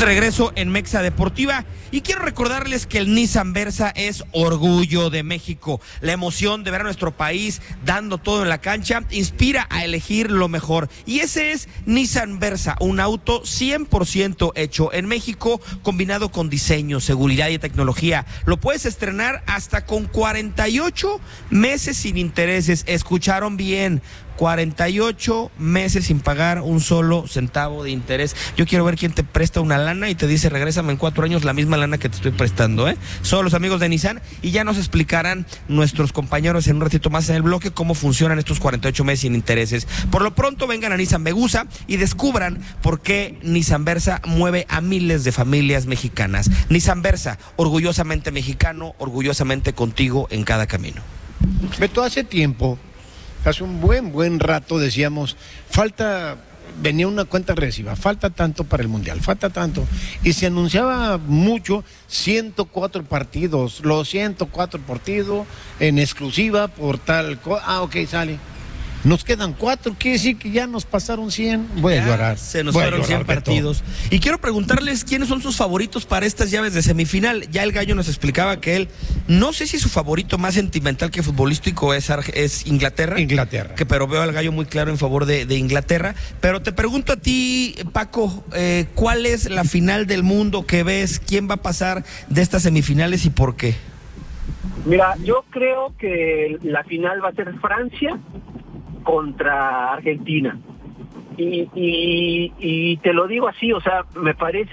de regreso en Mexa Deportiva y quiero recordarles que el Nissan Versa es orgullo de México. La emoción de ver a nuestro país dando todo en la cancha inspira a elegir lo mejor. Y ese es Nissan Versa, un auto 100% hecho en México, combinado con diseño, seguridad y tecnología. Lo puedes estrenar hasta con 48 meses sin intereses. Escucharon bien. 48 meses sin pagar un solo centavo de interés. Yo quiero ver quién te presta una lana y te dice regrésame en 4 años la misma lana que te estoy prestando, ¿eh? Son los amigos de Nissan y ya nos explicarán nuestros compañeros en un ratito más en el bloque cómo funcionan estos 48 meses sin intereses. Por lo pronto vengan a Nissan Vegusa y descubran por qué Nissan Versa mueve a miles de familias mexicanas. Nissan Versa, orgullosamente mexicano, orgullosamente contigo en cada camino. Beto, hace un buen rato decíamos, venía una cuenta regresiva, falta tanto para el Mundial, falta tanto, y se anunciaba mucho, 104 partidos, los 104 partidos en exclusiva por ok, sale. Nos quedan 4, quiere decir que ya nos pasaron 100. Voy a llorar. Se nos fueron 100 partidos. Y quiero preguntarles quiénes son sus favoritos para estas llaves de semifinal. Ya el Gallo nos explicaba que él, no sé si su favorito más sentimental que futbolístico es Inglaterra. Pero veo al Gallo muy claro en favor de Inglaterra. Pero te pregunto a ti, Paco, ¿cuál es la final del mundo que ves? ¿Quién va a pasar de estas semifinales y por qué? Mira, yo creo que la final va a ser Francia contra Argentina. Y te lo digo así, o sea, me parece